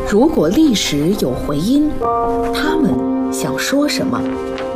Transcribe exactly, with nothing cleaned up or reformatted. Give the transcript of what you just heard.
如果历史有回音，他们想说什么？